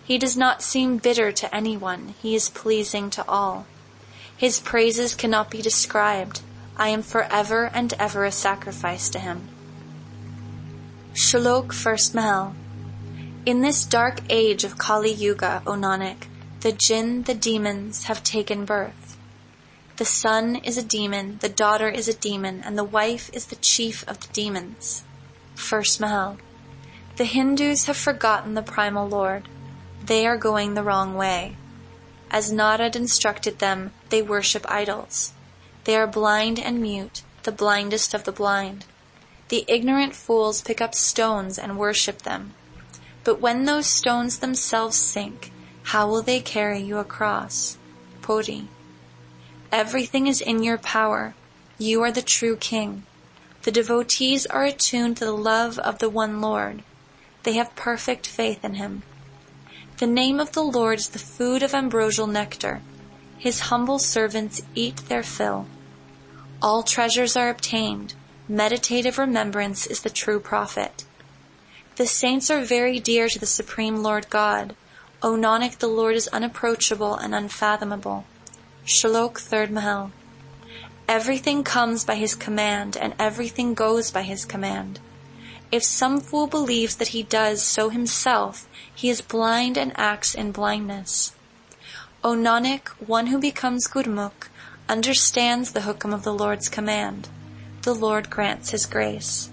He does not seem bitter to anyone. He is pleasing to all. His praises cannot be described. I am forever and ever a sacrifice to him. Shlok First Mahal. In this dark age of Kali Yuga, O Nanak, the jinn, the demons, have taken birth. The son is a demon, the daughter is a demon, and the wife is the chief of the demons. First Mahal. The Hindus have forgotten the primal Lord. They are going the wrong way. As Narad instructed them, they worship idols. They are blind and mute, the blindest of the blind. The ignorant fools pick up stones and worship them. But when those stones themselves sink, how will they carry you across? Puri. Everything is in your power. You are the true king. The devotees are attuned to the love of the one Lord. They have perfect faith in him. The name of the Lord is the food of ambrosial nectar. His humble servants eat their fill. All treasures are obtained. Meditative remembrance is the true profit. The saints are very dear to the Supreme Lord God. O Nanak, the Lord is unapproachable and unfathomable. Shlok Third Mahal. Everything comes by his command, and everything goes by his command. If some fool believes that he does so himself, he is blind and acts in blindness. O Nanak, one who becomes Gurmukh understands the hukam of the Lord's command. The Lord grants his grace.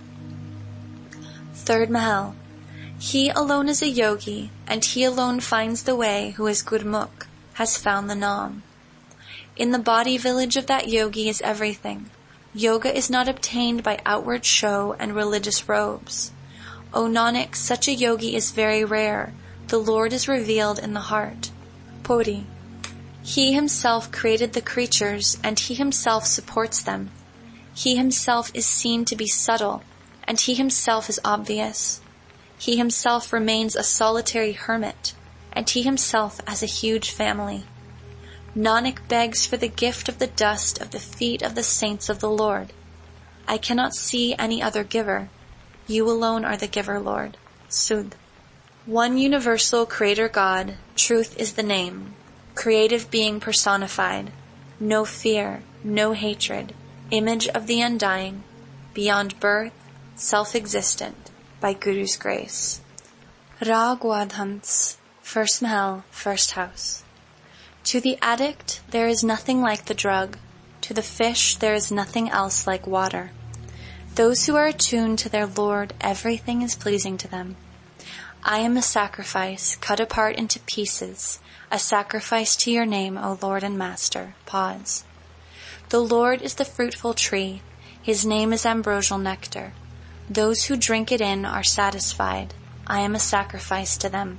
Third Mahal. He alone is a yogi, and he alone finds the way who is Gurmukh, has found the Naam. In the body village of that yogi is everything. Yoga is not obtained by outward show and religious robes. O Nanak, such a yogi is very rare. The Lord is revealed in the heart. Puri. He himself created the creatures, and he himself supports them. He himself is seen to be subtle, and he himself is obvious. He himself remains a solitary hermit, and he himself has a huge family. Nanak begs for the gift of the dust of the feet of the saints of the Lord. I cannot see any other giver. You alone are the giver, Lord. Sudh. One universal creator God, truth is the name, creative being personified, no fear, no hatred, image of the undying, beyond birth, self-existent, by Guru's grace. Rag Wadhans, First Mahal, First House. To the addict, there is nothing like the drug. To the fish, there is nothing else like water. Those who are attuned to their Lord, everything is pleasing to them. I am a sacrifice, cut apart into pieces, a sacrifice to your name, O Lord and Master. Pause. The Lord is the fruitful tree. His name is ambrosial nectar. Those who drink it in are satisfied. I am a sacrifice to them.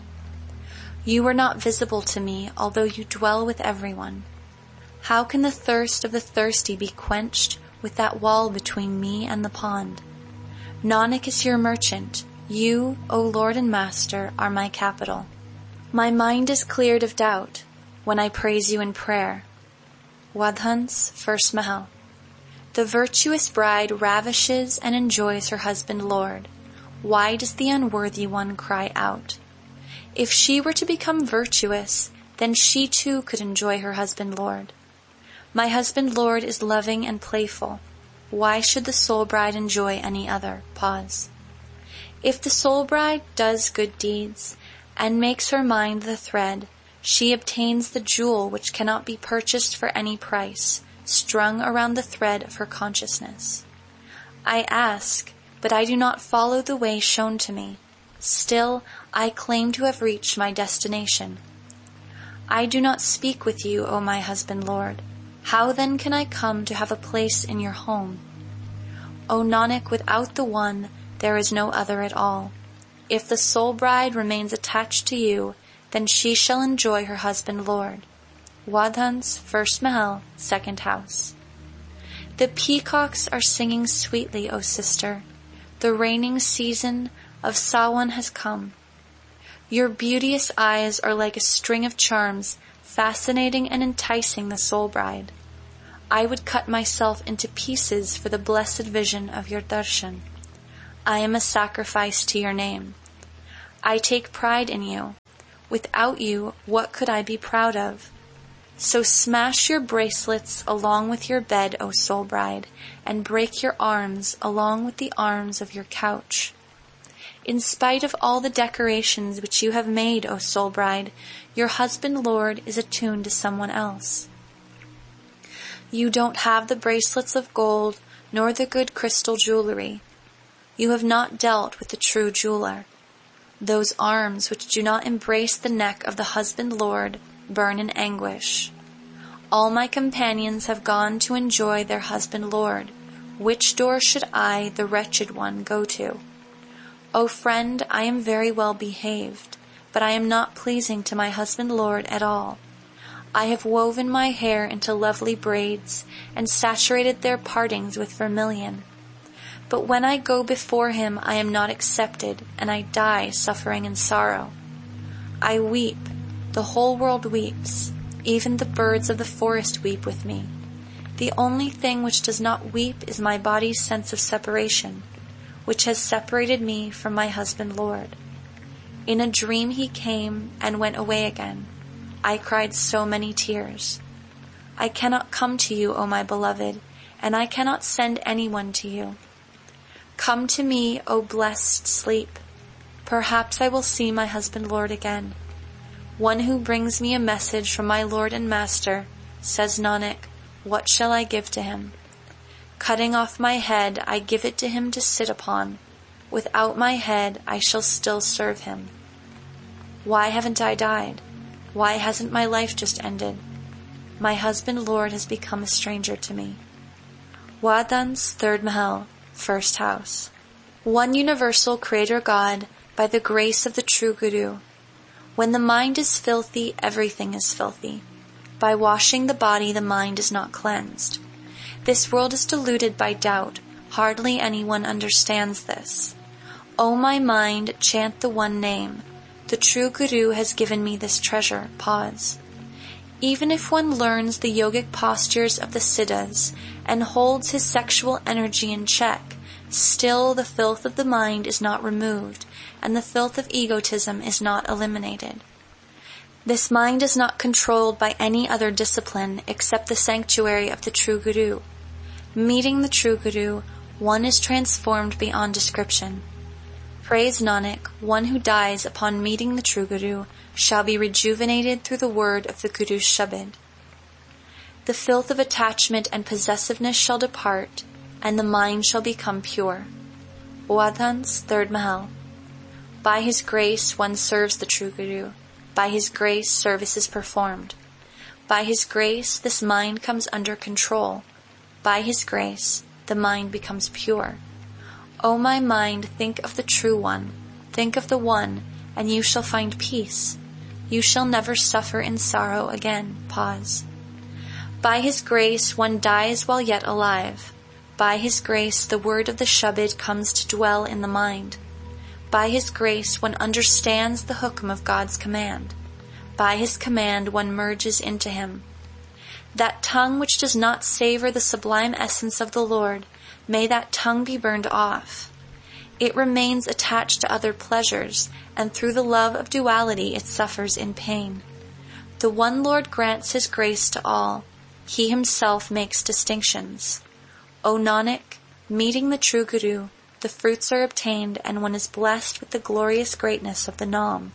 You are not visible to me, although you dwell with everyone. How can the thirst of the thirsty be quenched with that wall between me and the pond? Nanak is your merchant. You, O Lord and Master, are my capital. My mind is cleared of doubt when I praise you in prayer. Wadhans, First Mahal. The virtuous bride ravishes and enjoys her husband Lord. Why does the unworthy one cry out? If she were to become virtuous, then she too could enjoy her husband Lord. My husband Lord is loving and playful. Why should the soul bride enjoy any other? Pause. If the soul bride does good deeds and makes her mind the thread, she obtains the jewel which cannot be purchased for any price, strung around the thread of her consciousness. I ask, but I do not follow the way shown to me. Still, I claim to have reached my destination. I do not speak with you, O my husband Lord. How then can I come to have a place in your home? O Nanak, without the one, there is no other at all. If the soul bride remains attached to you, then she shall enjoy her husband Lord. Wadhans, First Mahal, Second House. The peacocks are singing sweetly, O sister. The raining season of Sawan has come. Your beauteous eyes are like a string of charms, fascinating and enticing the soul bride. I would cut myself into pieces for the blessed vision of your darshan. I am a sacrifice to your name. I take pride in you. Without you, what could I be proud of? So smash your bracelets along with your bed, O soul bride, and break your arms along with the arms of your couch. In spite of all the decorations which you have made, O soul bride, your husband Lord is attuned to someone else. You don't have the bracelets of gold, nor the good crystal jewelry. You have not dealt with the true jeweler. Those arms which do not embrace the neck of the husband Lord burn in anguish. All my companions have gone to enjoy their husband Lord. Which door should I, the wretched one, go to? O friend, I am very well behaved, but I am not pleasing to my husband Lord at all. I have woven my hair into lovely braids and saturated their partings with vermilion. But when I go before him, I am not accepted, and I die suffering and sorrow. I weep, the whole world weeps, even the birds of the forest weep with me. The only thing which does not weep is my body's sense of separation, which has separated me from my husband Lord. In a dream he came and went away again. I cried so many tears. I cannot come to you, O my beloved, and I cannot send anyone to you. Come to me, O blessed sleep. Perhaps I will see my husband Lord again. One who brings me a message from my Lord and Master, says Nanak, what shall I give to him? Cutting off my head, I give it to him to sit upon. Without my head, I shall still serve him. Why haven't I died? Why hasn't my life just ended? My husband Lord has become a stranger to me. Wadhan's third Mahal, first house. One universal Creator God, by the grace of the true Guru. When the mind is filthy, everything is filthy. By washing the body, the mind is not cleansed. This world is deluded by doubt. Hardly anyone understands this. O my mind, chant the one name. The true Guru has given me this treasure. Pause. Even if one learns the yogic postures of the siddhas and holds his sexual energy in check, still the filth of the mind is not removed, and the filth of egotism is not eliminated. This mind is not controlled by any other discipline except the sanctuary of the true Guru. Meeting the true Guru, one is transformed beyond description. Praise Nanak, one who dies upon meeting the true Guru shall be rejuvenated through the word of the Guru's Shabad. The filth of attachment and possessiveness shall depart, and the mind shall become pure. Wadhan's third Mahal. By his grace one serves the true Guru. By his grace service is performed. By his grace this mind comes under control. By his grace the mind becomes pure. O my mind, think of the true one. Think of the one, and you shall find peace. You shall never suffer in sorrow again. Pause. By his grace one dies while yet alive. By his grace the word of the Shabad comes to dwell in the mind. By his grace one understands the hukm of God's command. By his command one merges into him. That tongue which does not savor the sublime essence of the Lord, may that tongue be burned off. It remains attached to other pleasures, and through the love of duality it suffers in pain. The one Lord grants his grace to all. He himself makes distinctions. O Nanak, meeting the true Guru, the fruits are obtained, and one is blessed with the glorious greatness of the Naam.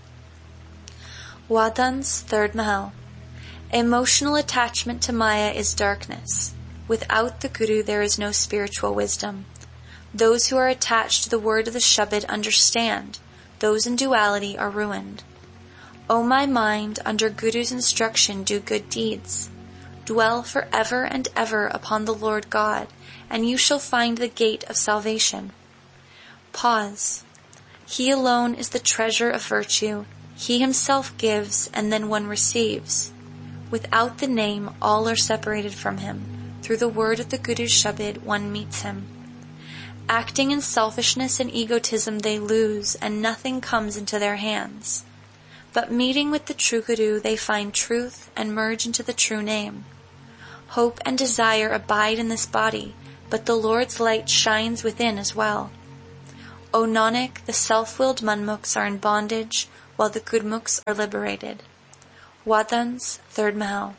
Wadhan's third Mahal. Emotional attachment to Maya is darkness. Without the Guru there is no spiritual wisdom. Those who are attached to the word of the Shabad understand. Those in duality are ruined. O my mind, under Guru's instruction do good deeds. Dwell for ever and ever upon the Lord God, and you shall find the gate of salvation. Pause. He alone is the treasure of virtue. He himself gives, and then one receives. Without the name, all are separated from him. Through the word of the Guru's Shabad, one meets him. Acting in selfishness and egotism they lose, and nothing comes into their hands. But meeting with the true Guru, they find truth and merge into the true name. Hope and desire abide in this body, but the Lord's light shines within as well. O Nanak, the self-willed manmukhs are in bondage, while the Gurmukhs are liberated. Wadhan's third Mahal.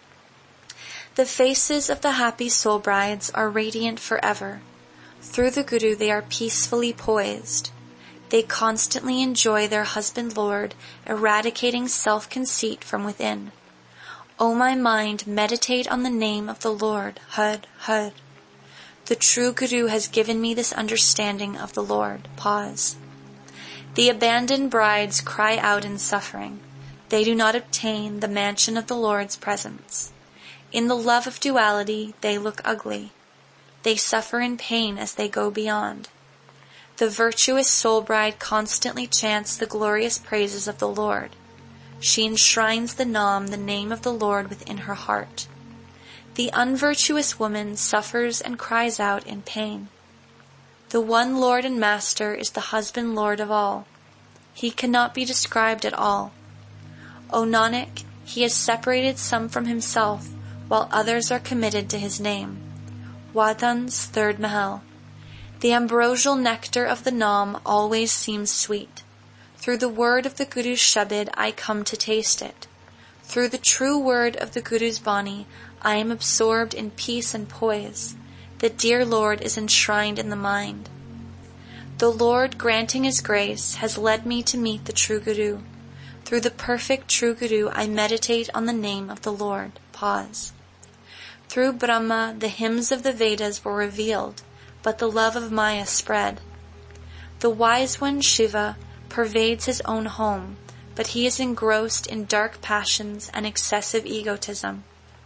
The faces of the happy soul brides are radiant forever. Through the Guru they are peacefully poised. They constantly enjoy their husband Lord, eradicating self-conceit from within. O my mind, meditate on the name of the Lord, Hud, Hud. The true Guru has given me this understanding of the Lord. Pause. The abandoned brides cry out in suffering. They do not obtain the mansion of the Lord's presence. In the love of duality, they look ugly. They suffer in pain as they go beyond. The virtuous soul bride constantly chants the glorious praises of the Lord. She enshrines the Nam, the name of the Lord, within her heart. The unvirtuous woman suffers and cries out in pain. The one Lord and Master is the husband Lord of all. He cannot be described at all. O Nanak, he has separated some from himself, while others are committed to his name. Wadhan's third Mahal. The ambrosial nectar of the Nam always seems sweet. Through the word of the Guru's Shabad I come to taste it. Through the true word of the Guru's Bani I am absorbed in peace and poise. The dear Lord is enshrined in the mind. The Lord, granting His grace, has led me to meet the true Guru. Through the perfect true Guru I meditate on the name of the Lord. Pause. Through Brahma the hymns of the Vedas were revealed, but the love of Maya spread. The wise one, Shiva, pervades his own home, but he is engrossed in dark passions and excessive egotism.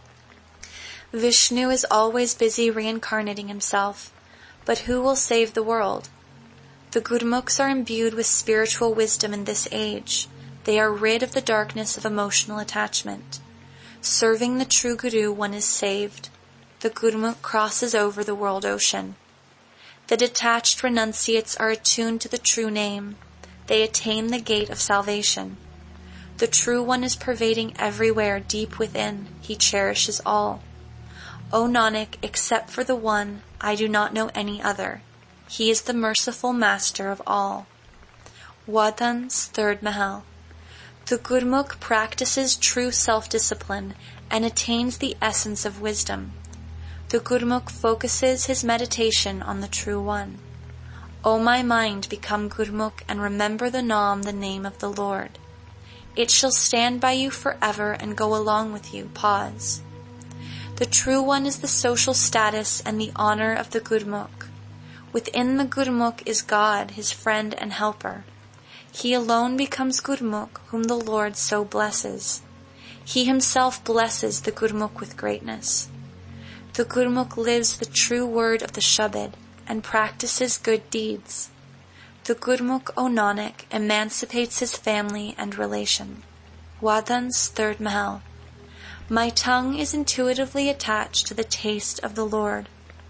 Vishnu is always busy reincarnating himself, but who will save the world? The Gurmukhs are imbued with spiritual wisdom in this age. They are rid of the darkness of emotional attachment. Serving the true Guru, one is saved. The Gurmukh crosses over the world ocean. The detached renunciates are attuned to the true name. They attain the gate of salvation. The true one is pervading everywhere deep within. He cherishes all. O Nanak, except for the one, I do not know any other. He is the merciful master of all. Wadhan's third Mahal. The Gurmukh practices true self-discipline and attains the essence of wisdom. The Gurmukh focuses his meditation on the true one. O my mind, become Gurmukh and remember the Nam, the name of the Lord. It shall stand by you forever and go along with you. Pause. The true one is the social status and the honor of the Gurmukh. Within the Gurmukh is God, his friend and helper. He alone becomes Gurmukh, whom the Lord so blesses. He himself blesses the Gurmukh with greatness. The Gurmukh lives the true word of the Shabad and practices good deeds. The Gurmukh, O Nanak, emancipates his family and relation. Wadhan's third Mahal. My tongue is intuitively attached to the taste of the Lord.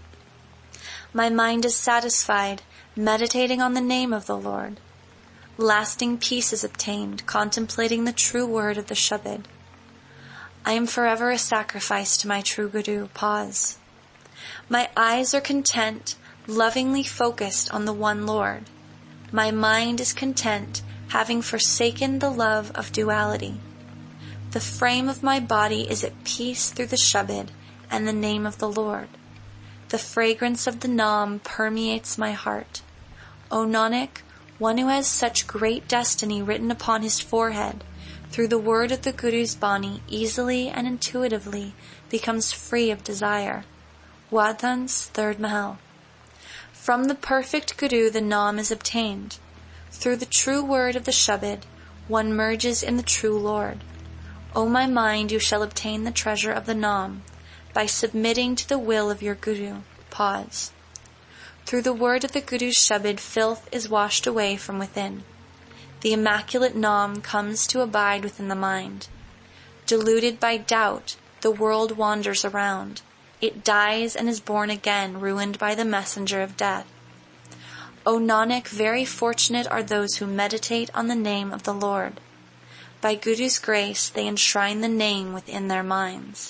My mind is satisfied, meditating on the name of the Lord. Lasting peace is obtained, contemplating the true word of the Shabad. I am forever a sacrifice to my true Guru. Pause. My eyes are content, lovingly focused on the one Lord. My mind is content, having forsaken the love of duality. The frame of my body is at peace through the Shabad and the name of the Lord. The fragrance of the Nam permeates my heart. O Nanak, one who has such great destiny written upon his forehead, through the word of the Guru's Bani, easily and intuitively becomes free of desire. Wadhan's third Mahal. From the perfect Guru the Nam is obtained. Through the true word of the Shabad, one merges in the true Lord. O my mind, you shall obtain the treasure of the Nam by submitting to the will of your Guru. Pause. Through the word of the Guru's Shabad, filth is washed away from within. The immaculate Nam comes to abide within the mind. Deluded by doubt, the world wanders around. It dies and is born again, ruined by the messenger of death. O Nanak, very fortunate are those who meditate on the name of the Lord. By Guru's grace, they enshrine the name within their minds.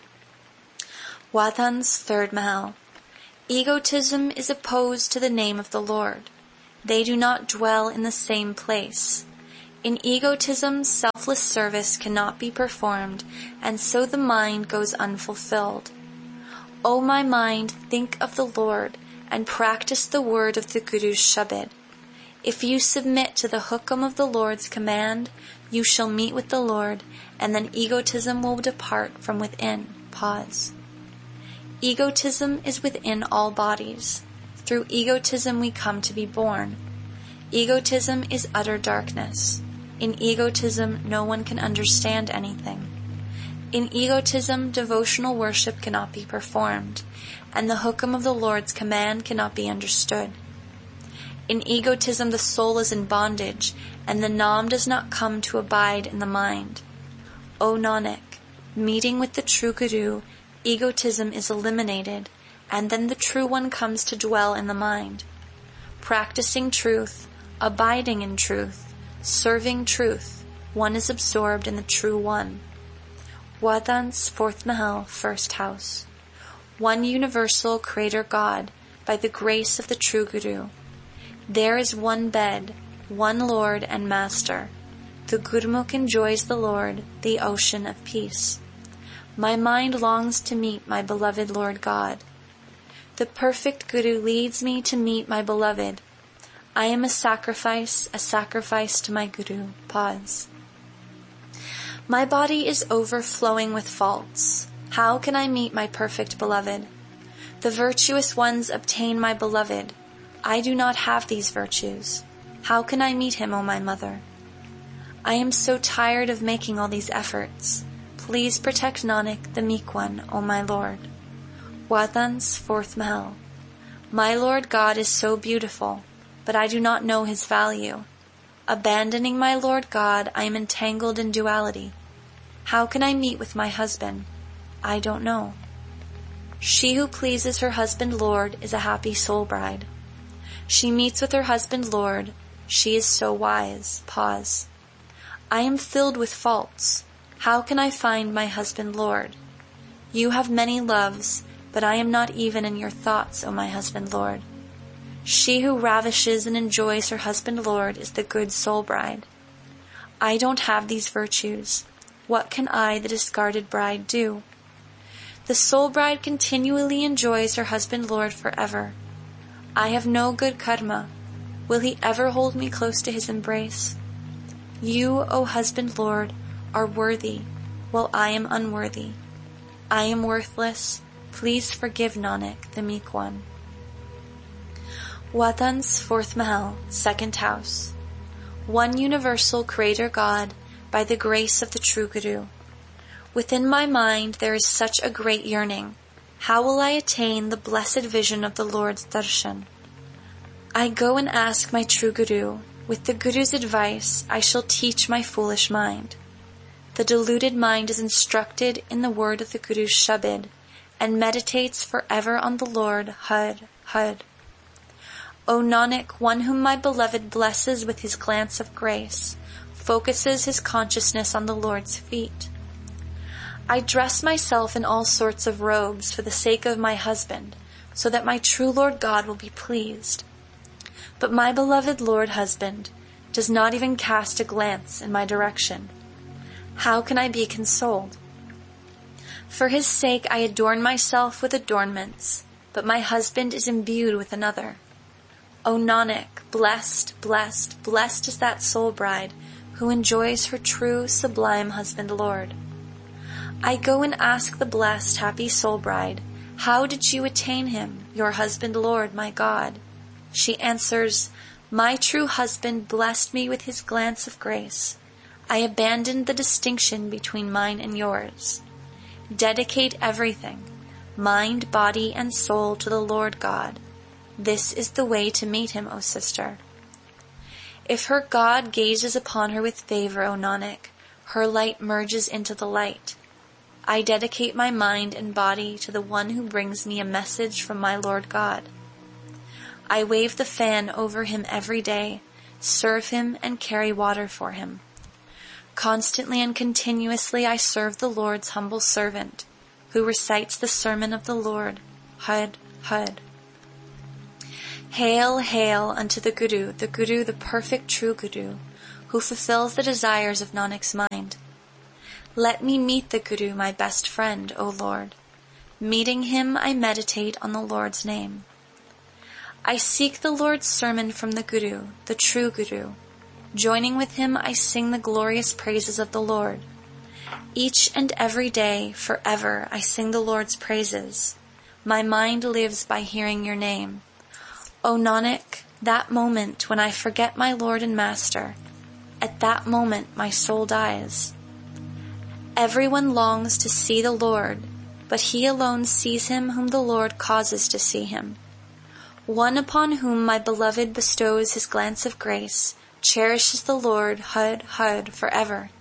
Wadhan's third Mahal. Egotism is opposed to the name of the Lord. They do not dwell in the same place. In egotism, selfless service cannot be performed, and so the mind goes unfulfilled. O my mind, think of the Lord, and practice the word of the Guru's Shabad. If you submit to the hukum of the Lord's command, you shall meet with the Lord, and then egotism will depart from within. Pause. Egotism is within all bodies. Through egotism we come to be born. Egotism is utter darkness. In egotism no one can understand anything. In egotism devotional worship cannot be performed, and the hukum of the Lord's command cannot be understood. In egotism the soul is in bondage, and the Nam does not come to abide in the mind. O Nanak, meeting with the true Guru, egotism is eliminated, and then the true one comes to dwell in the mind. Practicing truth, abiding in truth, serving truth, one is absorbed in the true one. Wadans, 4th Mahal, 1st house. One universal Creator God, by the grace of the true Guru. There is one bed, one Lord and Master. The Gurmukh enjoys the Lord, the ocean of peace. My mind longs to meet my beloved Lord God. The perfect Guru leads me to meet my beloved. I am a sacrifice to my Guru. Pause. My body is overflowing with faults. How can I meet my perfect beloved? The virtuous ones obtain my beloved. I do not have these virtues. How can I meet him, O my mother? I am so tired of making all these efforts. Please protect Nanak, the meek one, O my Lord. Wadans, 4th Mahal. My Lord God is so beautiful, but I do not know his value. Abandoning my Lord God, I am entangled in duality. How can I meet with my husband? I don't know. She who pleases her husband Lord is a happy soul bride. She meets with her husband Lord. She is so wise. Pause. I am filled with faults. How can I find my husband Lord? You have many loves, but I am not even in your thoughts, O my husband Lord. She who ravishes and enjoys her husband Lord is the good soul bride. I don't have these virtues. What can I, the discarded bride, do? The soul bride continually enjoys her husband Lord forever. I have no good karma. Will he ever hold me close to his embrace? You, O husband Lord, are worthy, while I am unworthy. I am worthless. Please forgive Nanak, the meek one. Wadans, 4th Mahal, 2nd house. One universal Creator God, by the grace of the true Guru. Within my mind there is such a great yearning. How will I attain the blessed vision of the Lord's darshan? I go and ask my true Guru. With the Guru's advice, I shall teach my foolish mind. The deluded mind is instructed in the word of the Guru's Shabad, and meditates forever on the Lord, Had, Had. O Nanak, one whom my beloved blesses with his glance of grace, focuses his consciousness on the Lord's feet. I dress myself in all sorts of robes for the sake of my husband, so that my true Lord God will be pleased. But my beloved Lord husband does not even cast a glance in my direction. How can I be consoled? For his sake I adorn myself with adornments, but my husband is imbued with another. O Nanak, blessed, blessed, blessed is that soul bride who enjoys her true, sublime husband Lord. I go and ask the blessed, happy soul bride, how did you attain him, your husband Lord, my God? She answers, my true husband blessed me with his glance of grace. I abandoned the distinction between mine and yours. Dedicate everything, mind, body, and soul to the Lord God. This is the way to meet him, O sister. If her God gazes upon her with favor, O Nanak, her light merges into the light. I dedicate my mind and body to the one who brings me a message from my Lord God. I wave the fan over him every day, serve him and carry water for him. Constantly and continuously I serve the Lord's humble servant, who recites the sermon of the Lord, Had, Had. Hail, hail unto the Guru, the perfect true Guru, who fulfills the desires of Nanak's mind. Let me meet the Guru, my best friend, O Lord. Meeting him, I meditate on the Lord's name. I seek the Lord's sermon from the Guru, the true Guru. Joining with him, I sing the glorious praises of the Lord. Each and every day, forever, I sing the Lord's praises. My mind lives by hearing your name. O Nanak, that moment when I forget my Lord and Master, at that moment my soul dies. Everyone longs to see the Lord, but he alone sees him whom the Lord causes to see him. One upon whom my beloved bestows his glance of grace cherishes the Lord Hud Hud forever.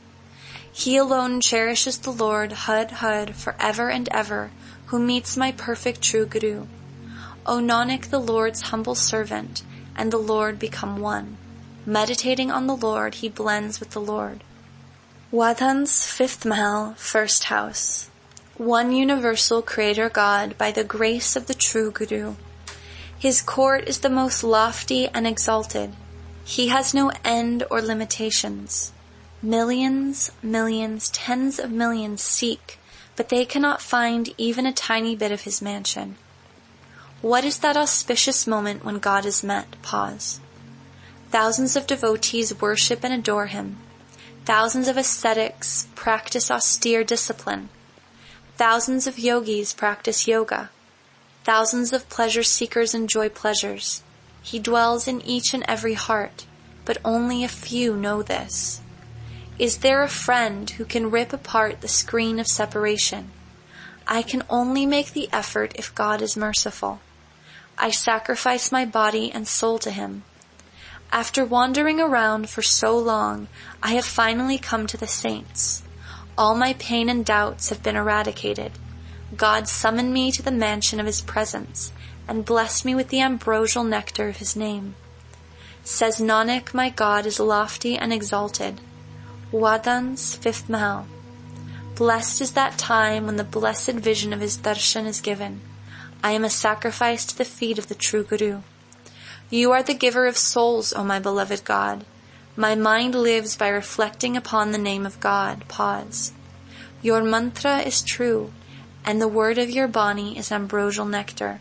He alone cherishes the Lord Hud Hud forever and ever, who meets my perfect true Guru. O Nanak, the Lord's humble servant, and the Lord become one. Meditating on the Lord, he blends with the Lord. Wadhan's fifth Mahal, first house. One universal Creator God by the grace of the true Guru. His court is the most lofty and exalted. He has no end or limitations. Millions, millions, tens of millions seek, but they cannot find even a tiny bit of his mansion. What is that auspicious moment when God is met? Pause. Thousands of devotees worship and adore him. Thousands of ascetics practice austere discipline. Thousands of yogis practice yoga. Thousands of pleasure seekers enjoy pleasures. He dwells in each and every heart, but only a few know this. Is there a friend who can rip apart the screen of separation? I can only make the effort if God is merciful. I sacrifice my body and soul to him. After wandering around for so long, I have finally come to the saints. All my pain and doubts have been eradicated. God summoned me to the mansion of his presence and blessed me with the ambrosial nectar of his name. Says Nanak, my God is lofty and exalted. Wadhan's fifth Mahal. Blessed is that time when the blessed vision of his darshan is given. I am a sacrifice to the feet of the true Guru. You are the giver of souls, O my beloved God. My mind lives by reflecting upon the name of God. Pause. Your mantra is true, and the word of your Bani is ambrosial nectar.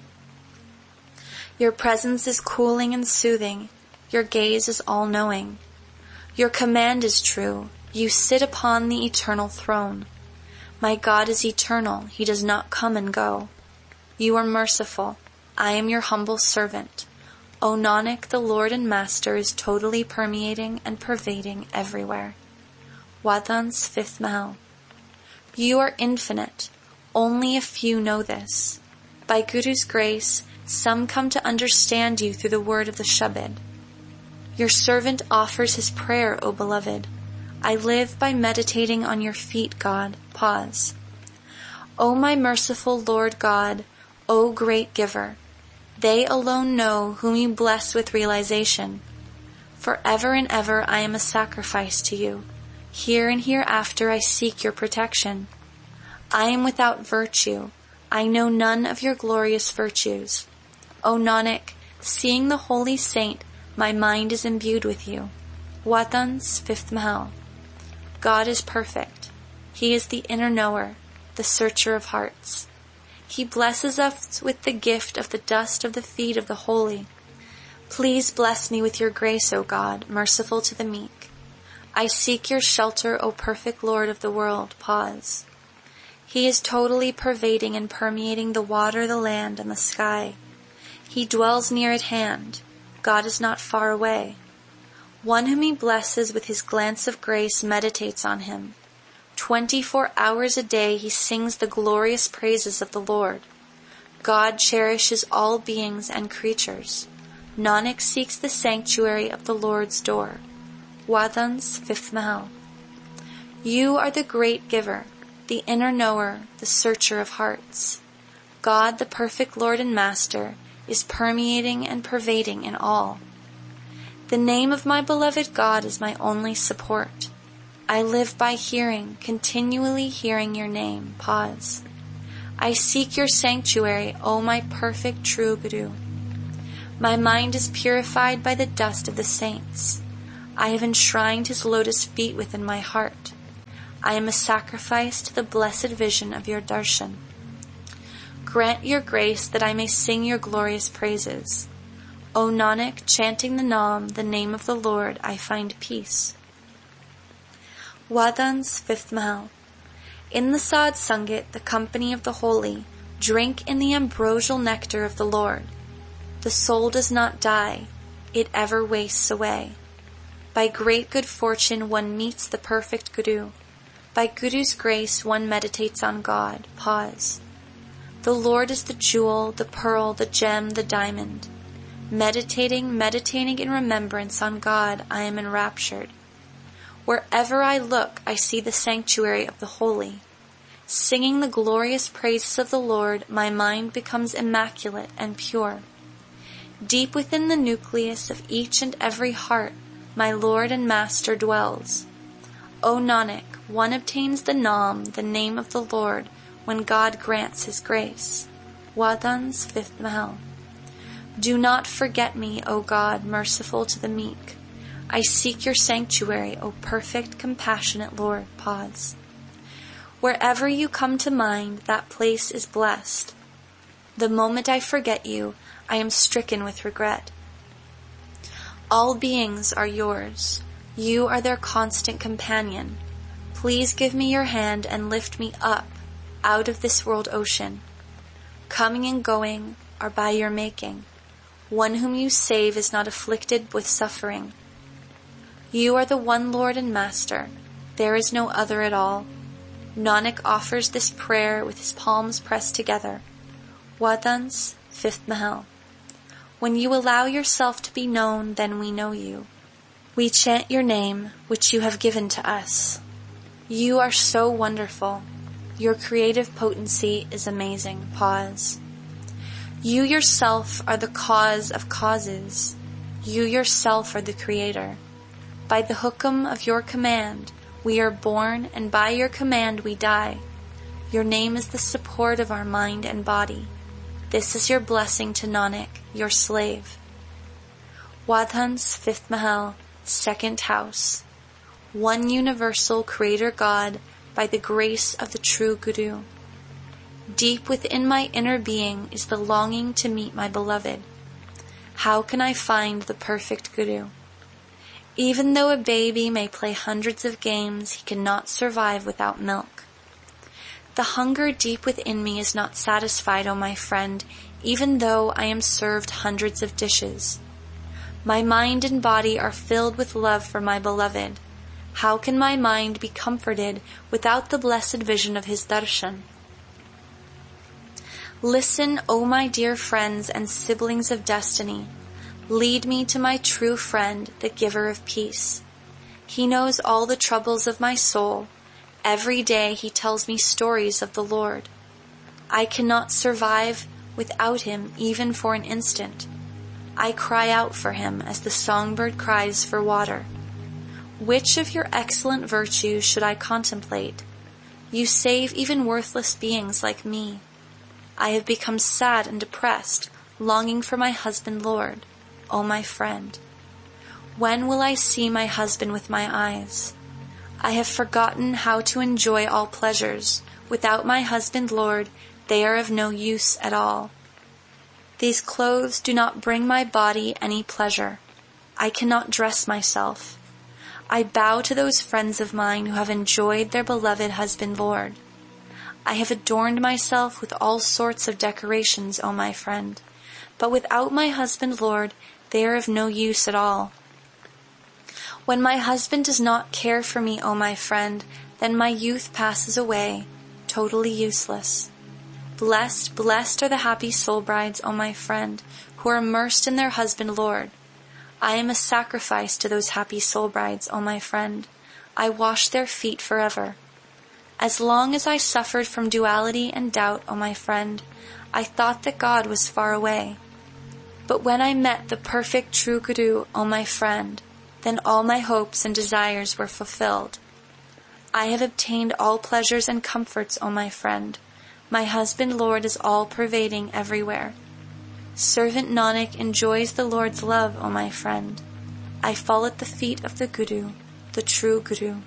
Your presence is cooling and soothing. Your gaze is all-knowing. Your command is true. You sit upon the eternal throne. My God is eternal. He does not come and go. You are merciful. I am your humble servant. O Nanak, the Lord and Master is totally permeating and pervading everywhere. Wadhan's fifth Mahal. You are infinite. Only a few know this. By Guru's grace, some come to understand you through the word of the Shabad. Your servant offers his prayer, O beloved. I live by meditating on your feet, God. Pause. O my merciful Lord God, O great giver, they alone know whom you bless with realization. Forever and ever I am a sacrifice to you. Here and hereafter I seek your protection. I am without virtue. I know none of your glorious virtues. O Nanak, seeing the holy saint, my mind is imbued with you. Wadhan's fifth Mahal. God is perfect. He is the inner knower, the searcher of hearts. He blesses us with the gift of the dust of the feet of the holy. Please bless me with your grace, O God, merciful to the meek. I seek your shelter, O perfect Lord of the world. Pause. He is totally pervading and permeating the water, the land, and the sky. He dwells near at hand. God is not far away. One whom he blesses with his glance of grace meditates on him. 24 hours a day he sings the glorious praises of the Lord. God cherishes all beings and creatures. Nanak seeks the sanctuary of the Lord's door. Wadhan's fifth Mahal. You are the great giver, the inner knower, the searcher of hearts. God, the perfect Lord and Master, is permeating and pervading in all. The name of my beloved God is my only support. I live by hearing, continually hearing your name. Pause. I seek your sanctuary, O my perfect true Guru. My mind is purified by the dust of the saints. I have enshrined his lotus feet within my heart. I am a sacrifice to the blessed vision of your darshan. Grant your grace that I may sing your glorious praises. O Nanak, chanting the Naam, the name of the Lord, I find peace. Wadan's fifth Mahal. In the Sad Sangat, the company of the holy, drink in the ambrosial nectar of the Lord. The soul does not die, it ever wastes away. By great good fortune one meets the perfect Guru. By Guru's grace one meditates on God. Pause. The Lord is the jewel, the pearl, the gem, the diamond. Meditating in remembrance on God, I am enraptured. Wherever I look, I see the sanctuary of the holy. Singing the glorious praises of the Lord, my mind becomes immaculate and pure. Deep within the nucleus of each and every heart, my Lord and Master dwells. O Nanak, one obtains the Naam, the name of the Lord, when God grants his grace. Wadan's fifth Mahal. Do not forget me, O God, merciful to the meek. I seek your sanctuary, O perfect, compassionate Lord. Pause. Wherever you come to mind, that place is blessed. The moment I forget you, I am stricken with regret. All beings are yours. You are their constant companion. Please give me your hand and lift me up out of this world ocean. Coming and going are by your making. One whom you save is not afflicted with suffering. You are the one Lord and Master. There is no other at all. Nanak offers this prayer with his palms pressed together. Wadan's fifth Mahal. When you allow yourself to be known, then we know you. We chant your name, which you have given to us. You are so wonderful. Your creative potency is amazing. Pause. You yourself are the cause of causes. You yourself are the creator. By the hukum of your command, we are born, and by your command we die. Your name is the support of our mind and body. This is your blessing to Nanak, your slave. Wadhan's fifth Mahal, second house. One universal creator God, by the grace of the true Guru. Deep within my inner being is the longing to meet my beloved. How can I find the perfect Guru? Even though a baby may play hundreds of games, he cannot survive without milk. The hunger deep within me is not satisfied, O my friend, even though I am served hundreds of dishes. My mind and body are filled with love for my beloved. How can my mind be comforted without the blessed vision of his darshan? Listen, O my dear friends and siblings of destiny. Lead me to my true friend, the giver of peace. He knows all the troubles of my soul. Every day he tells me stories of the Lord. I cannot survive without him even for an instant. I cry out for him as the songbird cries for water. Which of your excellent virtues should I contemplate? You save even worthless beings like me. I have become sad and depressed, longing for my husband Lord, O my friend. When will I see my husband with my eyes? I have forgotten how to enjoy all pleasures. Without my husband Lord, they are of no use at all. These clothes do not bring my body any pleasure. I cannot dress myself. I bow to those friends of mine who have enjoyed their beloved husband Lord. I have adorned myself with all sorts of decorations, O my friend, but without my husband Lord, they are of no use at all. When my husband does not care for me, O my friend, then my youth passes away, totally useless. Blessed, blessed are the happy soul brides, O my friend, who are immersed in their husband Lord. I am a sacrifice to those happy soul brides, O my friend. I wash their feet forever. As long as I suffered from duality and doubt, O my friend, I thought that God was far away. But when I met the perfect true Guru, O my friend, then all my hopes and desires were fulfilled. I have obtained all pleasures and comforts, O my friend. My husband Lord is all-pervading everywhere. Servant Nanak enjoys the Lord's love, O my friend. I fall at the feet of the Guru, the true Guru.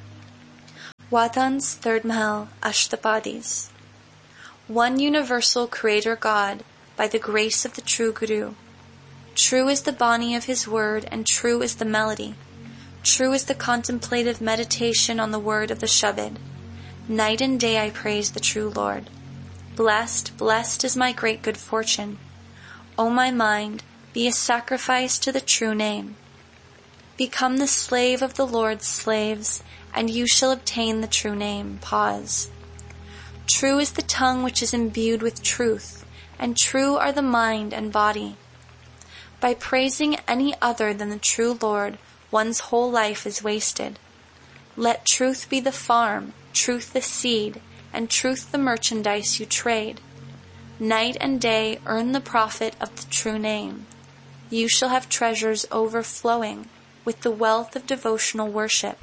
Watan's third Mahal, Ashtapadis. One universal Creator God, by the grace of the true Guru. True is the Bani of his word, and true is the melody. True is the contemplative meditation on the word of the Shabad. Night and day I praise the true Lord. Blessed, blessed is my great good fortune. O my mind, be a sacrifice to the true name. Become the slave of the Lord's slaves, and you shall obtain the true name. Pause. True is the tongue which is imbued with truth, and true are the mind and body. By praising any other than the true Lord, one's whole life is wasted. Let truth be the farm, truth the seed, and truth the merchandise you trade. Night and day earn the profit of the true name. You shall have treasures overflowing with the wealth of devotional worship.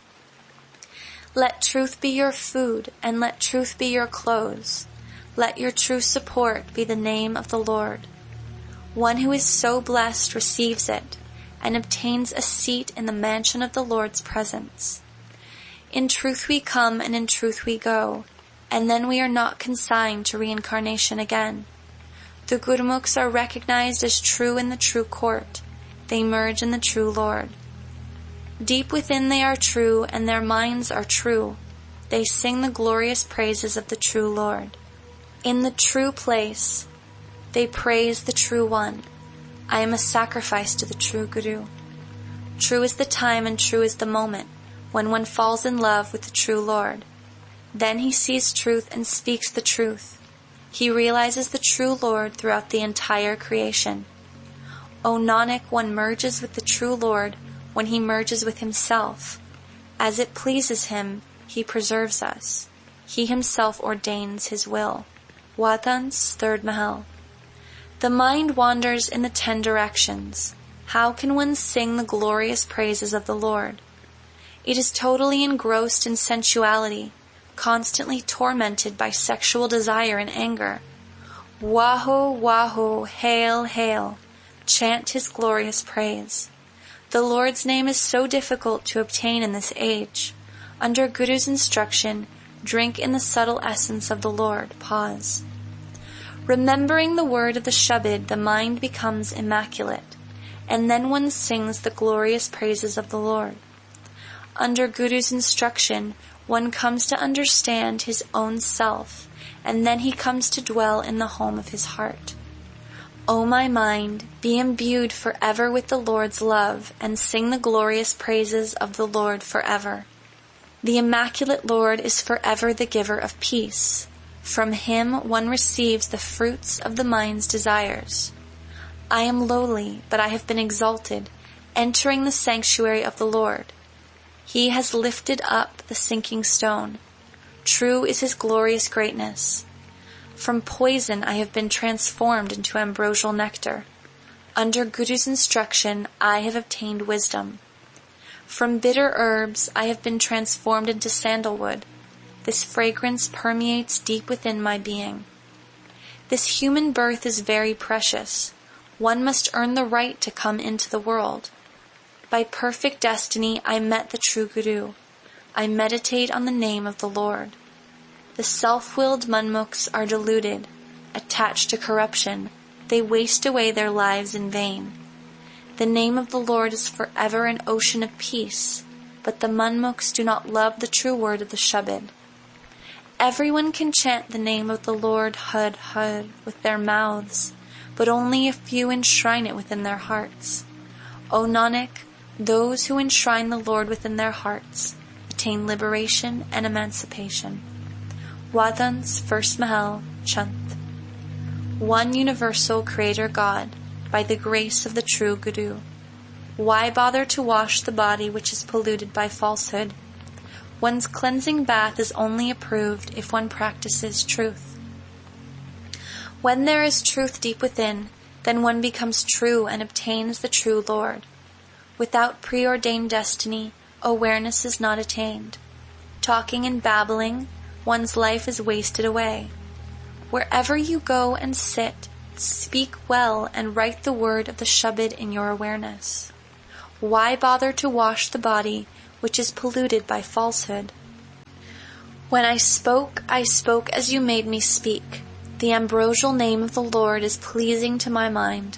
Let truth be your food, and let truth be your clothes. Let your true support be the name of the Lord. One who is so blessed receives it, and obtains a seat in the mansion of the Lord's presence. In truth we come, and in truth we go, and then we are not consigned to reincarnation again. The Gurmukhs are recognized as true in the true court. They merge in the true Lord. Deep within they are true, and their minds are true. They sing the glorious praises of the true Lord. In the true place, they praise the true one. I am a sacrifice to the true Guru. True is the time and true is the moment when one falls in love with the true Lord. Then he sees truth and speaks the truth. He realizes the true Lord throughout the entire creation. O Nanak, one merges with the true Lord when he merges with himself. As it pleases him, he preserves us. He himself ordains his will. Watan's third Mahal. The mind wanders in the 10 directions. How can one sing the glorious praises of the Lord? It is totally engrossed in sensuality, constantly tormented by sexual desire and anger. Waho, waho, hail, hail. Chant his glorious praise. The Lord's name is so difficult to obtain in this age. Under Guru's instruction, drink in the subtle essence of the Lord. Pause. Remembering the word of the Shabad, the mind becomes immaculate, and then one sings the glorious praises of the Lord. Under Guru's instruction, one comes to understand his own self, and then he comes to dwell in the home of his heart. O my mind, be imbued forever with the Lord's love, and sing the glorious praises of the Lord forever. The immaculate Lord is forever the giver of peace. From him one receives the fruits of the mind's desires. I am lowly, but I have been exalted, entering the sanctuary of the Lord. He has lifted up the sinking stone. True is his glorious greatness. From poison I have been transformed into ambrosial nectar. Under Guru's instruction I have obtained wisdom. From bitter herbs I have been transformed into sandalwood. This fragrance permeates deep within my being. This human birth is very precious. One must earn the right to come into the world. By perfect destiny I met the true Guru. I meditate on the name of the Lord. The self-willed Manmukhs are deluded, attached to corruption. They waste away their lives in vain. The name of the Lord is forever an ocean of peace, but the Manmukhs do not love the true word of the Shabad. Everyone can chant the name of the Lord Hud Hud with their mouths, but only a few enshrine it within their hearts. O Nanak, those who enshrine the Lord within their hearts attain liberation and emancipation. Watan's first Mahal, Chant. One universal Creator God, by the grace of the true Guru. Why bother to wash the body which is polluted by falsehood? One's cleansing bath is only approved if one practices truth. When there is truth deep within, then one becomes true and obtains the true Lord. Without preordained destiny, awareness is not attained. Talking and babbling, one's life is wasted away. Wherever you go and sit, speak well and write the word of the Shabad in your awareness. Why bother to wash the body which is polluted by falsehood? When I spoke as you made me speak. The ambrosial name of the Lord is pleasing to my mind.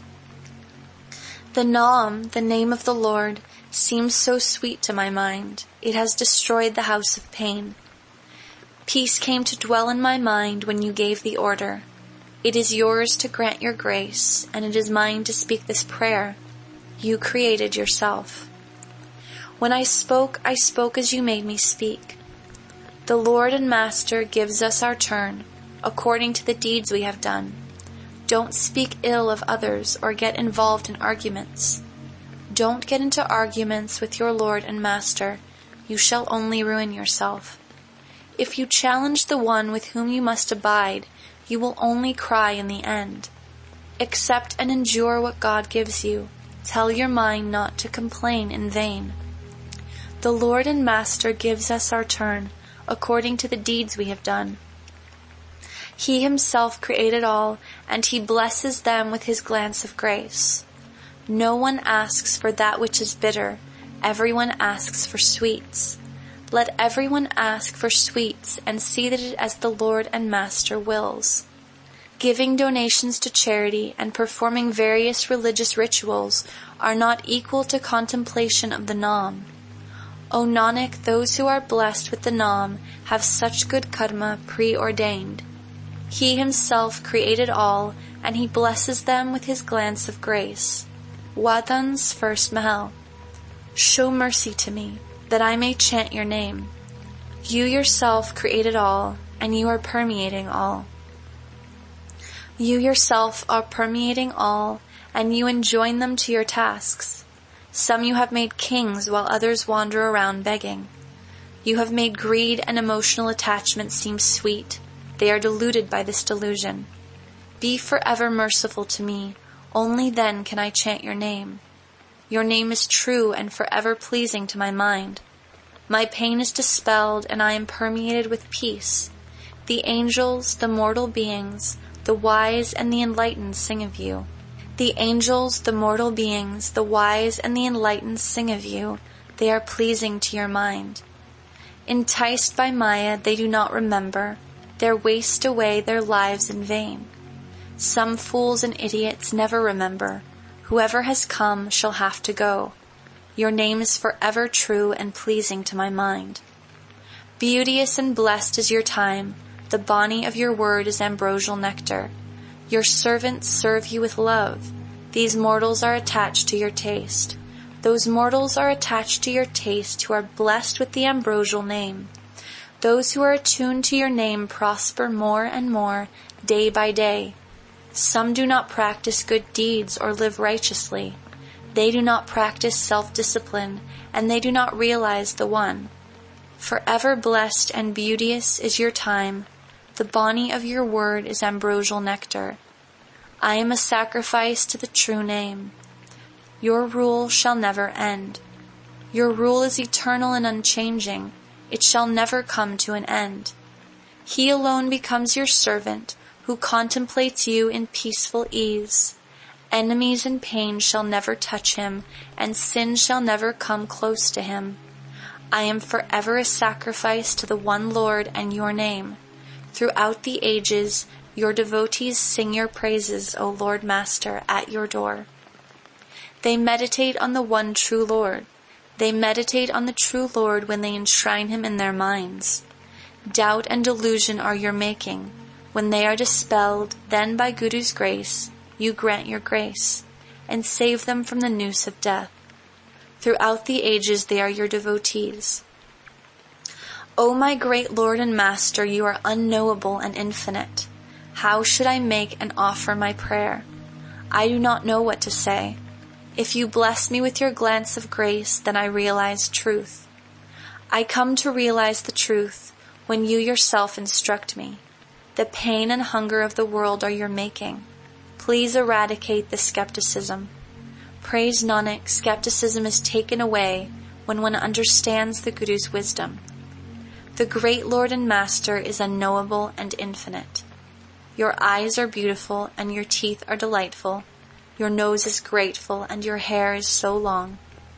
The Naam, the name of the Lord, seems so sweet to my mind. It has destroyed the house of pain. Peace came to dwell in my mind when you gave the order. It is yours to grant your grace, and it is mine to speak this prayer. You created yourself. When I spoke as you made me speak. The Lord and Master gives us our turn, according to the deeds we have done. Don't speak ill of others or get involved in arguments. Don't get into arguments with your Lord and Master. You shall only ruin yourself. If you challenge the one with whom you must abide, you will only cry in the end. Accept and endure what God gives you. Tell your mind not to complain in vain. The Lord and Master gives us our turn, according to the deeds we have done. He himself created all, and he blesses them with his glance of grace. No one asks for that which is bitter. Everyone asks for sweets. Let everyone ask for sweets and see that it as the Lord and Master wills. Giving donations to charity and performing various religious rituals are not equal to contemplation of the Naam. O Nanak, those who are blessed with the Naam have such good karma preordained. He himself created all, and he blesses them with his glance of grace. Watan's first Mahal. Show mercy to me, that I may chant your name. You yourself created all, and you are permeating all. You yourself are permeating all, and you enjoin them to your tasks. Some you have made kings while others wander around begging. You have made greed and emotional attachment seem sweet. They are deluded by this delusion. Be forever merciful to me. Only then can I chant your name. Your name is true and forever pleasing to my mind. My pain is dispelled and I am permeated with peace. The angels, the mortal beings, the wise and the enlightened sing of you. The angels, the mortal beings, the wise and the enlightened sing of you. They are pleasing to your mind. Enticed by Maya, they do not remember. They waste away their lives in vain. Some fools and idiots never remember. Whoever has come shall have to go. Your name is forever true and pleasing to my mind. Beauteous and blessed is your time. The body of your word is ambrosial nectar. Your servants serve you with love. These mortals are attached to your taste. Those mortals are attached to your taste who are blessed with the ambrosial name. Those who are attuned to your name prosper more and more, day by day. Some do not practice good deeds or live righteously. They do not practice self-discipline, and they do not realize the One. Forever blessed and beauteous is your time. The body of your word is ambrosial nectar. I am a sacrifice to the true name. Your rule shall never end. Your rule is eternal and unchanging. It shall never come to an end. He alone becomes your servant, who contemplates you in peaceful ease. Enemies and pain shall never touch him, and sin shall never come close to him. I am forever a sacrifice to the one Lord and your name. Throughout the ages, your devotees sing your praises, O Lord Master, at your door. They meditate on the one true Lord. They meditate on the true Lord when they enshrine him in their minds. Doubt and delusion are your making. When they are dispelled, then by Guru's grace, you grant your grace, and save them from the noose of death. Throughout the ages they are your devotees. O my great Lord and Master, you are unknowable and infinite. How should I make and offer my prayer? I do not know what to say. If you bless me with your glance of grace, then I realize truth. I come to realize the truth when you yourself instruct me. The pain and hunger of the world are your making. Please eradicate the skepticism. Praise Nanak, skepticism is taken away when one understands the Guru's wisdom. The great Lord and Master is unknowable and infinite. Your eyes are beautiful and your teeth are delightful. Your nose is grateful and your hair is so long.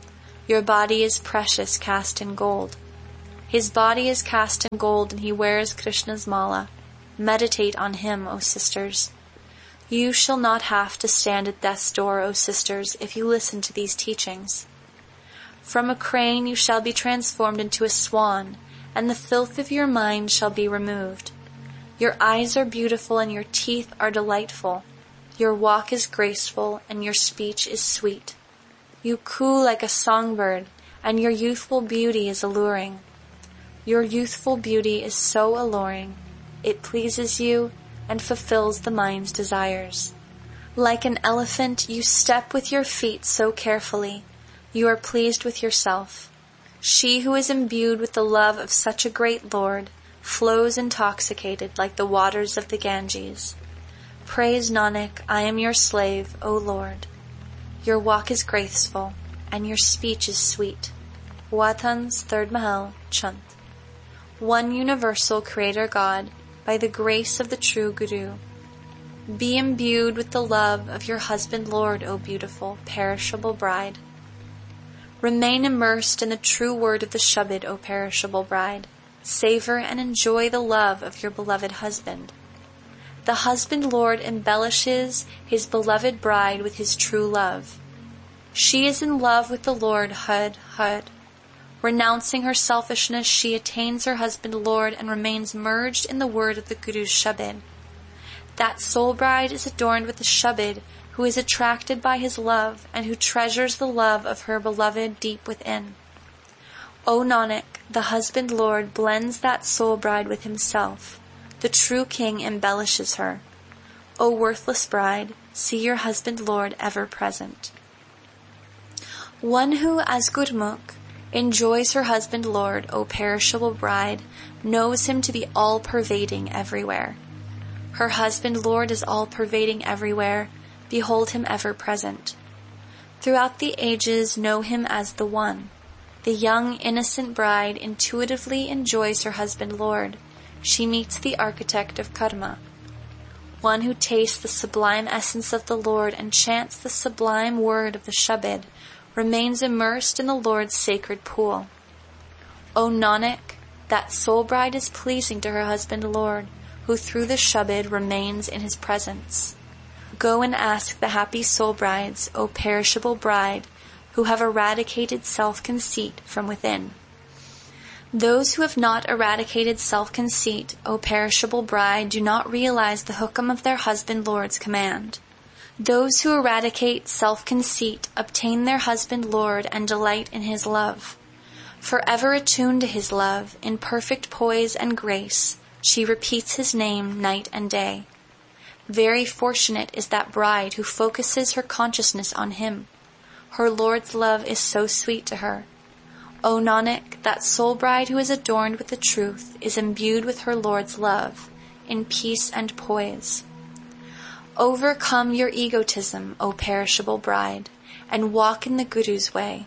Your body is precious, cast in gold. His body is cast in gold, and he wears Krishna's mala. Meditate on him, O sisters. You shall not have to stand at death's door, O sisters, if you listen to these teachings. From a crane you shall be transformed into a swan, and the filth of your mind shall be removed. Your eyes are beautiful, and your teeth are delightful. Your walk is graceful, and your speech is sweet. You coo like a songbird, and your youthful beauty is alluring. Your youthful beauty is so alluring. It pleases you and fulfills the mind's desires. Like an elephant, you step with your feet so carefully. You are pleased with yourself. She who is imbued with the love of such a great Lord flows intoxicated like the waters of the Ganges. Praise Nanak, I am your slave, O Lord. Your walk is graceful, and your speech is sweet. Watans, 3rd Mahal, Chant. One universal Creator God, by the grace of the true Guru. Be imbued with the love of your husband Lord, O beautiful, perishable bride. Remain immersed in the true word of the Shabad, O perishable bride. Savor and enjoy the love of your beloved husband. The husband Lord embellishes his beloved bride with his true love. She is in love with the Lord Hud. Renouncing her selfishness, she attains her husband Lord and remains merged in the word of the Guru's Shabad. That soul bride is adorned with the Shabad, who is attracted by his love and who treasures the love of her beloved deep within. O Nanak, the husband Lord blends that soul bride with himself. The true king embellishes her. O worthless bride, see your husband Lord ever present. One who, as Gurmukh, enjoys her husband Lord, O perishable bride, knows him to be all-pervading everywhere. Her husband Lord is all-pervading everywhere. Behold him ever present. Throughout the ages know him as the One. The young, innocent bride intuitively enjoys her husband Lord. She meets the architect of karma. One who tastes the sublime essence of the Lord and chants the sublime word of the Shabad remains immersed in the Lord's sacred pool. O Nanak, that soul bride is pleasing to her husband Lord, who through the Shabad remains in his presence. Go and ask the happy soul brides, O perishable bride, who have eradicated self-conceit from within. Those who have not eradicated self-conceit, O perishable bride, do not realize the hukam of their husband Lord's command. Those who eradicate self-conceit obtain their husband Lord and delight in his love. Forever attuned to his love, in perfect poise and grace, she repeats his name night and day. Very fortunate is that bride who focuses her consciousness on him. Her Lord's love is so sweet to her. O Nanak, that soul bride who is adorned with the truth is imbued with her Lord's love, in peace and poise. Overcome your egotism, O perishable bride, and walk in the Guru's way.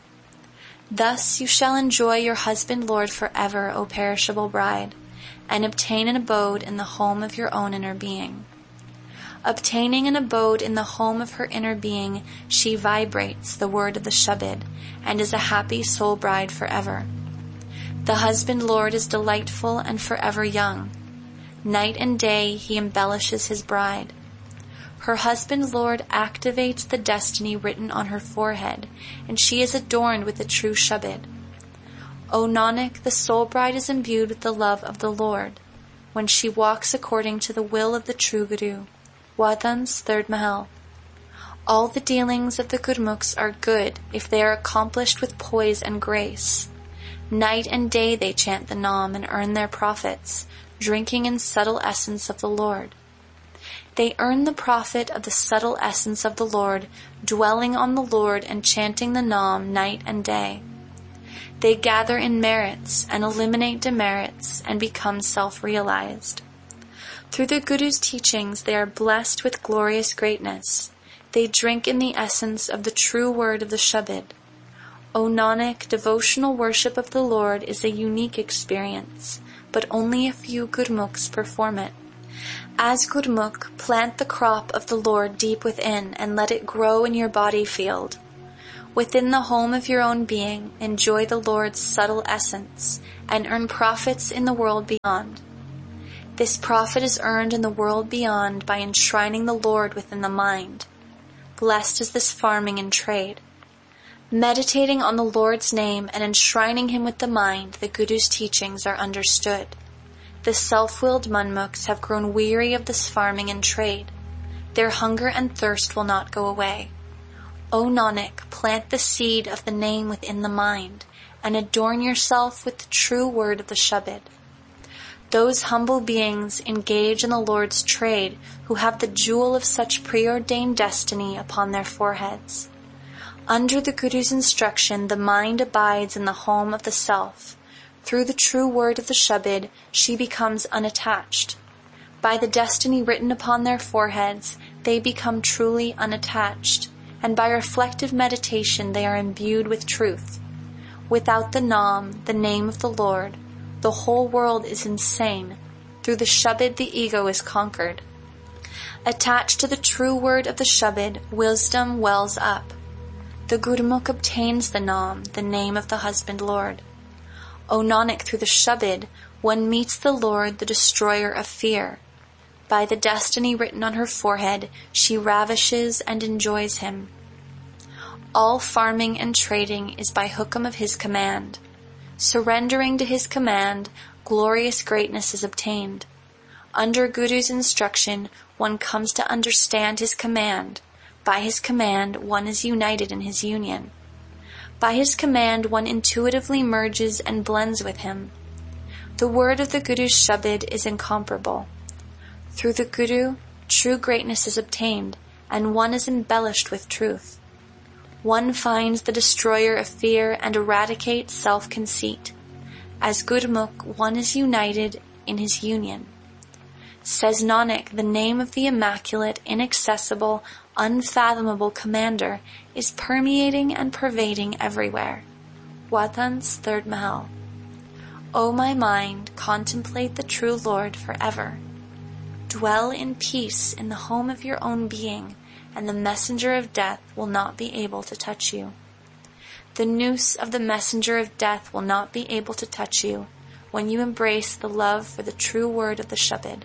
Thus you shall enjoy your husband Lord forever, O perishable bride, and obtain an abode in the home of your own inner being. Obtaining an abode in the home of her inner being, she vibrates the word of the Shabad, and is a happy soul bride forever. The husband Lord is delightful and forever young. Night and day he embellishes his bride. Her husband Lord activates the destiny written on her forehead, and she is adorned with the true Shabad. O Nanak, the soul bride is imbued with the love of the Lord, when she walks according to the will of the true Guru. Wadans, 3rd Mahal. All the dealings of the Gurmukhs are good if they are accomplished with poise and grace. Night and day they chant the Nam and earn their profits, drinking in subtle essence of the Lord. They earn the profit of the subtle essence of the Lord, dwelling on the Lord and chanting the Nam night and day. They gather in merits and eliminate demerits and become self-realized. Through the Guru's teachings they are blessed with glorious greatness. They drink in the essence of the true word of the Shabad. O Nanak, devotional worship of the Lord is a unique experience, but only a few Gurmukhs perform it. As Gurmukh, plant the crop of the Lord deep within and let it grow in your body field. Within the home of your own being, enjoy the Lord's subtle essence and earn profits in the world beyond. This profit is earned in the world beyond by enshrining the Lord within the mind. Blessed is this farming and trade. Meditating on the Lord's name and enshrining him with the mind, the Guru's teachings are understood. The self-willed Manmukhs have grown weary of this farming and trade. Their hunger and thirst will not go away. O Nanak, plant the seed of the name within the mind, and adorn yourself with the true word of the Shabad. Those humble beings engage in the Lord's trade who have the jewel of such preordained destiny upon their foreheads. Under the Guru's instruction, the mind abides in the home of the self. Through the true word of the Shabad, she becomes unattached. By the destiny written upon their foreheads, they become truly unattached, and by reflective meditation they are imbued with truth. Without the Nam, the name of the Lord, the whole world is insane. Through the Shabad the ego is conquered. Attached to the true word of the Shabad, wisdom wells up. The Gurmukh obtains the Nam, the name of the husband Lord. O Nanak, through the Shabad, one meets the Lord, the destroyer of fear. By the destiny written on her forehead, she ravishes and enjoys him. All farming and trading is by hukam of his command. Surrendering to his command, glorious greatness is obtained. Under Guru's instruction, one comes to understand his command. By his command, one is united in his union. By his command, one intuitively merges and blends with him. The word of the Guru's Shabad is incomparable. Through the Guru, true greatness is obtained, and one is embellished with truth. One finds the destroyer of fear and eradicates self-conceit. As Gurmukh, one is united in his union. Says Nanak, the name of the immaculate, inaccessible, unfathomable commander is permeating and pervading everywhere. Watan's third Mahal. O my mind, contemplate the true Lord forever. Dwell in peace in the home of your own being, and the messenger of death will not be able to touch you. The noose of the messenger of death will not be able to touch you when you embrace the love for the true word of the Shabad.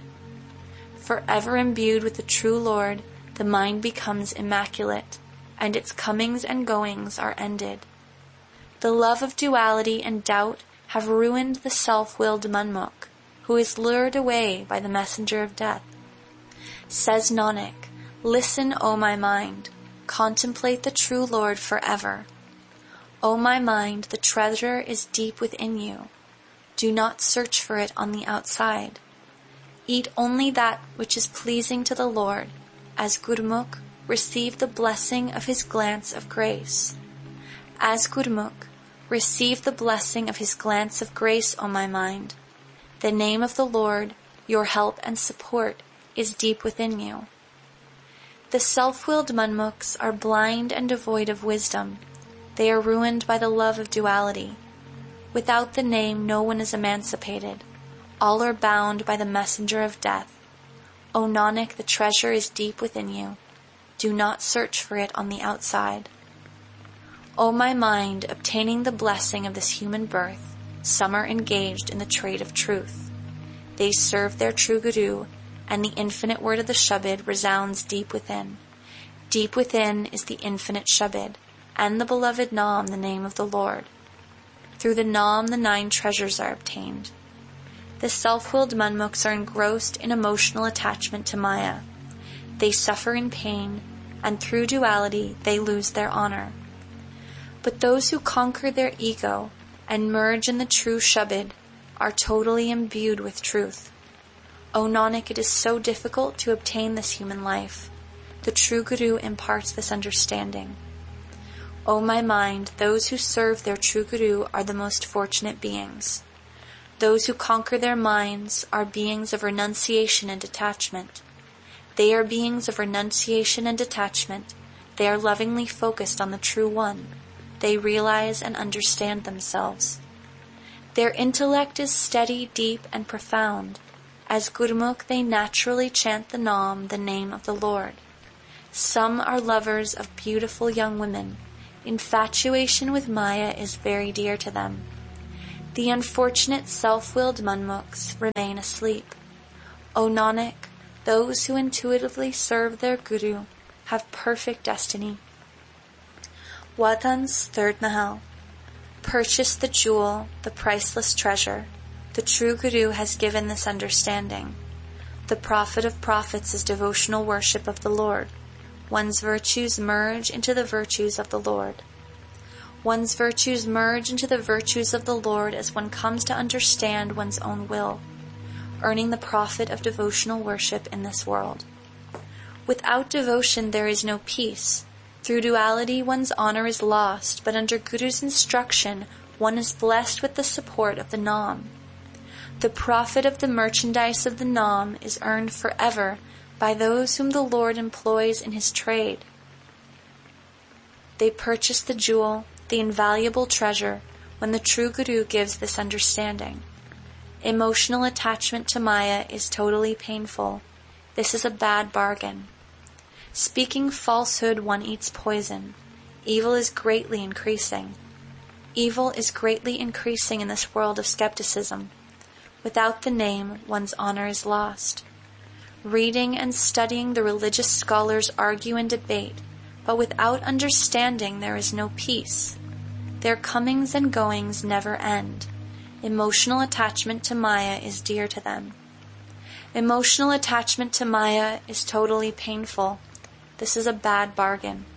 Forever imbued with the true Lord, the mind becomes immaculate, and its comings and goings are ended. The love of duality and doubt have ruined the self-willed Manmukh, who is lured away by the messenger of death. Says Nanak, listen, O my mind, contemplate the true Lord forever. O my mind, the treasure is deep within you. Do not search for it on the outside. Eat only that which is pleasing to the Lord. As Gurmukh, receive the blessing of his glance of grace. As Gurmukh, receive the blessing of his glance of grace, O my mind. The name of the Lord, your help and support, is deep within you. The self-willed Manmukhs are blind and devoid of wisdom. They are ruined by the love of duality. Without the name, no one is emancipated. All are bound by the messenger of death. O Nanak, the treasure is deep within you. Do not search for it on the outside. O my mind, obtaining the blessing of this human birth, some are engaged in the trade of truth. They serve their true Guru, and the infinite word of the Shabad resounds deep within. Deep within is the infinite Shabad, and the beloved Nam, the name of the Lord. Through the Nam, the 9 treasures are obtained. The self-willed Manmukhs are engrossed in emotional attachment to Maya. They suffer in pain, and through duality they lose their honor. But those who conquer their ego and merge in the true Shabad are totally imbued with truth. O Nanak, it is so difficult to obtain this human life. The true Guru imparts this understanding. O my mind, those who serve their true Guru are the most fortunate beings. Those who conquer their minds are beings of renunciation and detachment. They are beings of renunciation and detachment. They are lovingly focused on the true one. They realize and understand themselves. Their intellect is steady, deep, and profound. As Gurmukh, they naturally chant the Nam, the name of the Lord. Some are lovers of beautiful young women. Infatuation with Maya is very dear to them. The unfortunate self-willed Manmukhs remain asleep. O Nanak, those who intuitively serve their Guru have perfect destiny. Watan's third Mahal. Purchase the jewel, the priceless treasure. The true Guru has given this understanding. The Prophet of Prophets is devotional worship of the Lord. One's virtues merge into the virtues of the Lord. One's virtues merge into the virtues of the Lord as one comes to understand one's own will, earning the profit of devotional worship in this world. Without devotion there is no peace. Through duality one's honor is lost, but under Guru's instruction one is blessed with the support of the Nam. The profit of the merchandise of the Nam is earned forever by those whom the Lord employs in his trade. They purchase the jewel, the invaluable treasure, when the true Guru gives this understanding. Emotional attachment to Maya is totally painful. This is a bad bargain. Speaking falsehood, one eats poison. Evil is greatly increasing. Evil is greatly increasing in this world of skepticism. Without the name, one's honor is lost. Reading and studying the religious scholars argue and debate, but without understanding there is no peace. Their comings and goings never end. Emotional attachment to Maya is dear to them. Emotional attachment to Maya is totally painful. This is a bad bargain.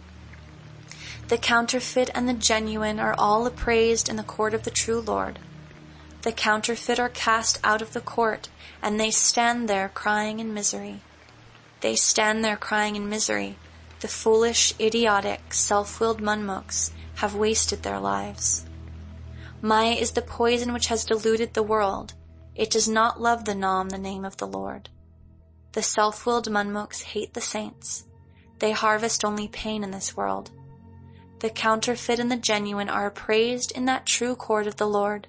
The counterfeit and the genuine are all appraised in the court of the true Lord. The counterfeit are cast out of the court, and they stand there crying in misery. They stand there crying in misery. The foolish, idiotic, self-willed Manmukhs have wasted their lives. Maya is the poison which has deluded the world. It does not love the Nam, the name of the Lord. The self-willed Manmukhs hate the saints. They harvest only pain in this world. The counterfeit and the genuine are appraised in that true court of the Lord.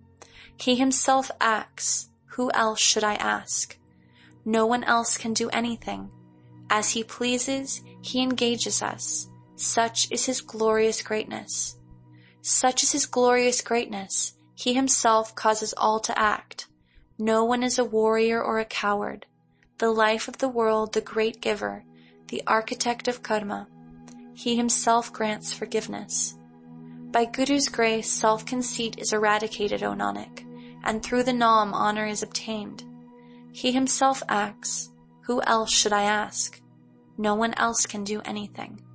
He himself acts. Who else should I ask? No one else can do anything. As he pleases, he engages us. Such is his glorious greatness. Such is his glorious greatness. He himself causes all to act. No one is a warrior or a coward. The life of the world, the great giver, the architect of karma. He himself grants forgiveness. By Guru's grace, self-conceit is eradicated, O Nanak, and through the Nam honor is obtained. He himself acts. Who else should I ask? No one else can do anything.